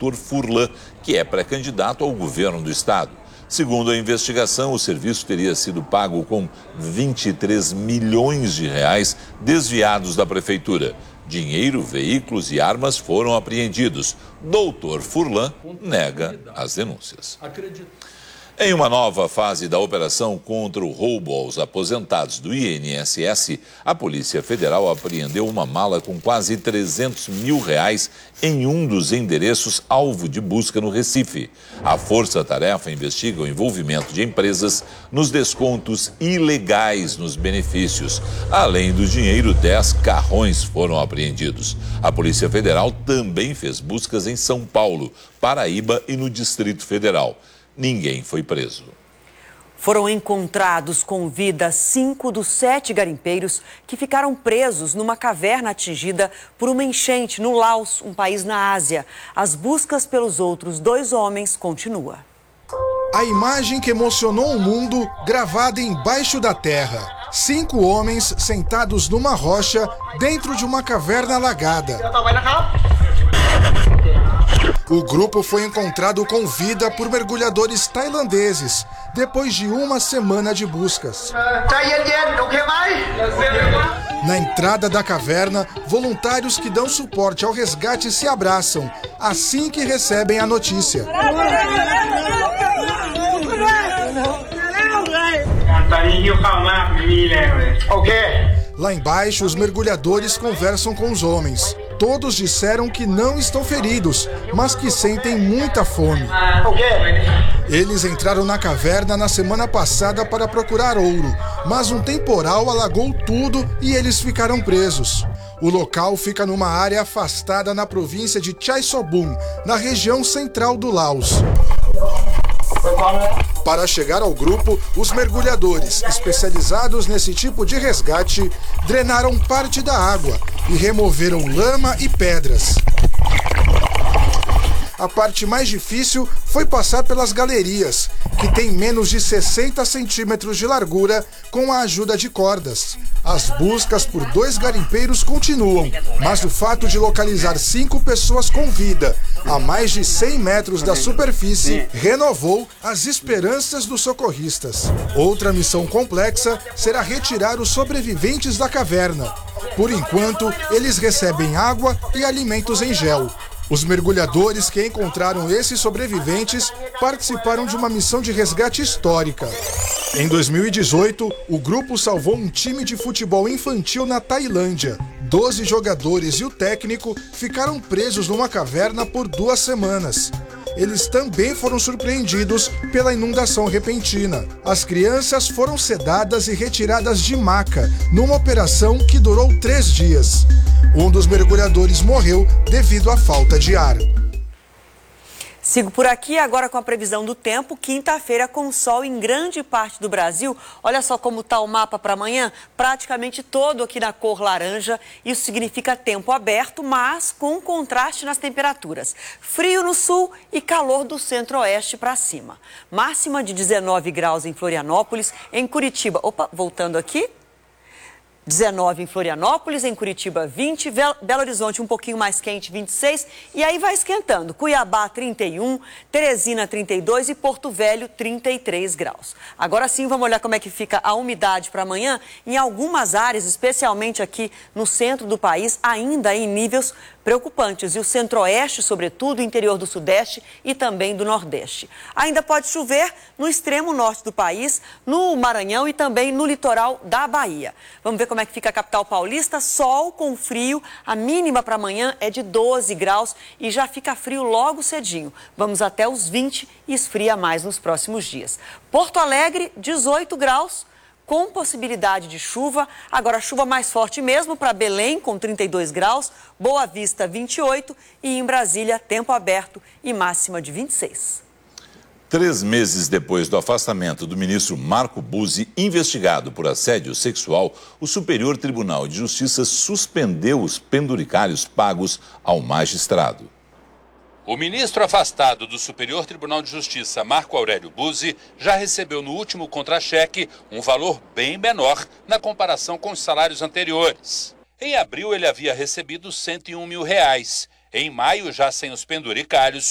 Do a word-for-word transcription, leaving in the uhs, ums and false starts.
doutor Furlan, que é pré-candidato ao governo do estado. Segundo a investigação, o serviço teria sido pago com vinte e três milhões de reais desviados da prefeitura. Dinheiro, veículos e armas foram apreendidos. doutor Furlan nega as denúncias. Em uma nova fase da operação contra o roubo aos aposentados do I N S S, a Polícia Federal apreendeu uma mala com quase trezentos mil reais em um dos endereços alvo de busca no Recife. A Força-Tarefa investiga o envolvimento de empresas nos descontos ilegais nos benefícios. Além do dinheiro, dez carrões foram apreendidos. A Polícia Federal também fez buscas em São Paulo, Paraíba e no Distrito Federal. Ninguém foi preso. Foram encontrados com vida cinco dos sete garimpeiros que ficaram presos numa caverna atingida por uma enchente no Laos, um país na Ásia. As buscas pelos outros dois homens continuam. A imagem que emocionou o mundo, gravada embaixo da terra. Cinco homens sentados numa rocha dentro de uma caverna alagada. O grupo foi encontrado com vida por mergulhadores tailandeses, depois de uma semana de buscas. Na entrada da caverna, voluntários que dão suporte ao resgate se abraçam, assim que recebem a notícia. Lá embaixo, os mergulhadores conversam com os homens. Todos disseram que não estão feridos, mas que sentem muita fome. Eles entraram na caverna na semana passada para procurar ouro, mas um temporal alagou tudo e eles ficaram presos. O local fica numa área afastada na província de Chaisombuong, na região central do Laos. Para chegar ao grupo, os mergulhadores, especializados nesse tipo de resgate, drenaram parte da água e removeram lama e pedras. A parte mais difícil foi passar pelas galerias, que têm menos de sessenta centímetros de largura, com a ajuda de cordas. As buscas por dois garimpeiros continuam, mas o fato de localizar cinco pessoas com vida a mais de cem metros da superfície renovou as esperanças dos socorristas. Outra missão complexa será retirar os sobreviventes da caverna. Por enquanto, eles recebem água e alimentos em gel. Os mergulhadores que encontraram esses sobreviventes participaram de uma missão de resgate histórica. Em dois mil e dezoito, o grupo salvou um time de futebol infantil na Tailândia. Doze jogadores e o técnico ficaram presos numa caverna por duas semanas. Eles também foram surpreendidos pela inundação repentina. As crianças foram sedadas e retiradas de maca, numa operação que durou três dias. Um dos mergulhadores morreu devido à falta de ar. Sigo por aqui agora com a previsão do tempo. Quinta-feira com sol em grande parte do Brasil. Olha só como está o mapa para amanhã, praticamente todo aqui na cor laranja. Isso significa tempo aberto, mas com contraste nas temperaturas. Frio no sul e calor do centro-oeste para cima. Máxima de dezenove graus em Florianópolis, em Curitiba. Opa, voltando aqui. dezenove em Florianópolis, em Curitiba vinte, Belo Horizonte um pouquinho mais quente, vinte e seis, e aí vai esquentando. Cuiabá trinta e um, Teresina trinta e dois e Porto Velho trinta e três graus. Agora sim, vamos olhar como é que fica a umidade para amanhã. Em algumas áreas, especialmente aqui no centro do país, ainda em níveis preocupantes. E o centro-oeste, sobretudo, o interior do sudeste e também do nordeste. Ainda pode chover no extremo norte do país, no Maranhão e também no litoral da Bahia. Vamos ver como é que fica a capital paulista. Sol com frio, a mínima para amanhã é de doze graus e já fica frio logo cedinho. Vamos até os vinte e esfria mais nos próximos dias. Porto Alegre, dezoito graus. Com possibilidade de chuva, agora chuva mais forte mesmo para Belém, com trinta e dois graus, Boa Vista, vinte e oito e em Brasília, tempo aberto e máxima de vinte e seis. Três meses depois do afastamento do ministro Marco Buzzi, investigado por assédio sexual, o Superior Tribunal de Justiça suspendeu os penduricários pagos ao magistrado. O ministro afastado do Superior Tribunal de Justiça, Marco Aurélio Buzzi, já recebeu no último contra-cheque um valor bem menor na comparação com os salários anteriores. Em abril, ele havia recebido cento e um mil reais. Em maio, já sem os penduricários,